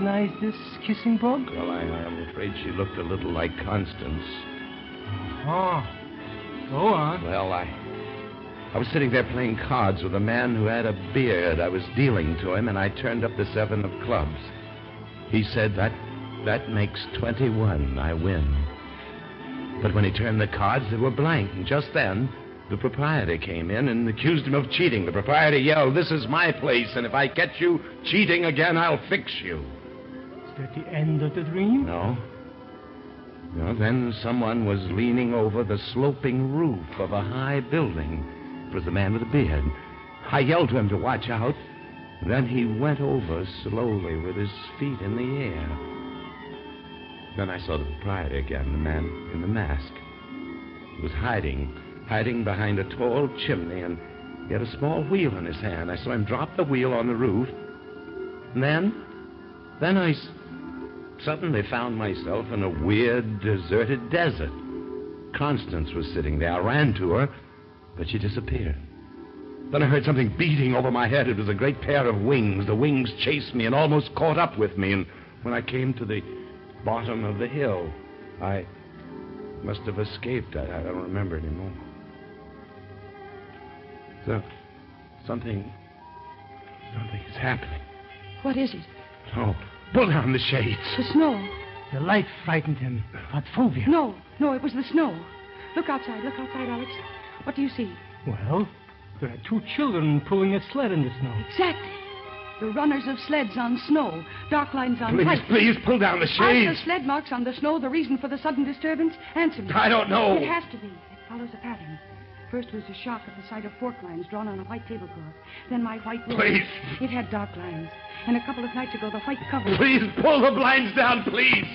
recognize this kissing bug? Well, I'm afraid she looked a little like Constance. Oh. Go on. Well, I was sitting there playing cards with a man who had a beard. I was dealing to him, and I turned up the 7 of clubs. He said, that makes 21. I win. But when he turned the cards, they were blank. And just then, the proprietor came in and accused him of cheating. The proprietor yelled, "This is my place, and if I catch you cheating again, I'll fix you." Is that the end of the dream? No. No, then someone was leaning over the sloping roof of a high building. It was the man with the beard. I yelled to him to watch out. Then he went over slowly with his feet in the air. Then I saw the proprietor again, the man in the mask. He was hiding behind a tall chimney, and he had a small wheel in his hand. I saw him drop the wheel on the roof. And then I suddenly found myself in a weird, deserted desert. Constance was sitting there. I ran to her, but she disappeared. Then I heard something beating over my head. It was a great pair of wings. The wings chased me and almost caught up with me. And when I came to the bottom of the hill, I must have escaped. I don't remember anymore. So, something is happening. What is it? Oh, pull down the shades. The snow. The light frightened him. But Fulvia... No, it was the snow. Look outside, Alex. What do you see? Well, there are 2 children pulling a sled in the snow. Exactly. The runners of sleds on snow. Dark lines on white. Please, pull down the shades. Are the sled marks on the snow the reason for the sudden disturbance? Answer me. I don't know. It has to be. It follows a pattern. First was a shock at the sight of fork lines drawn on a white tablecloth. Then my white robe. Please. It had dark lines. And a couple of nights ago, the white cover. Please, pull the blinds down, please.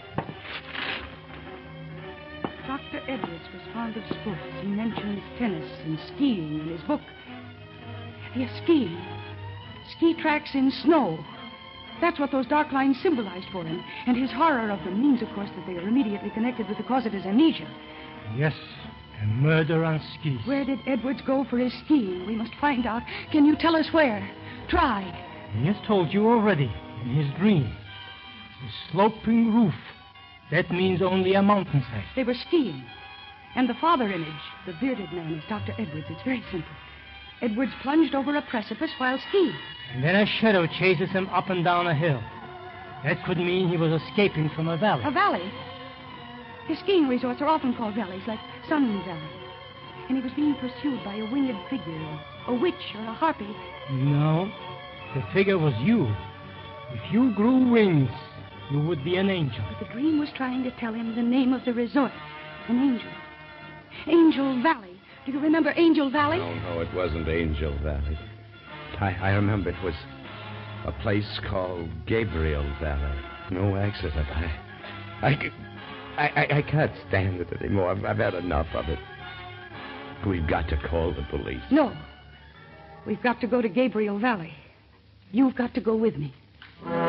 Dr. Edwards was fond of sports. He mentions tennis and skiing in his book. Yes, skiing. Ski tracks in snow. That's what those dark lines symbolized for him. And his horror of them means, of course, that they are immediately connected with the cause of his amnesia. Yes, a murder on skis. Where did Edwards go for his skiing? We must find out. Can you tell us where? Try. He has told you already, in his dream. The sloping roof. That means only a mountainside. They were skiing. And the father image, the bearded man, is Dr. Edwards. It's very simple. Edwards plunged over a precipice while skiing. And then a shadow chases him up and down a hill. That could mean he was escaping from a valley. A valley? His skiing resorts are often called valleys, like Sun Valley. And he was being pursued by a winged figure, a witch or a harpy. No, the figure was you. If you grew wings, you would be an angel. But the dream was trying to tell him the name of the resort. An angel. Angel Valley. Do you remember Angel Valley? No, it wasn't Angel Valley. I remember it was a place called Gabriel Valley. No accident. I can't stand it anymore. I've had enough of it. We've got to call the police. No. We've got to go to Gabriel Valley. You've got to go with me.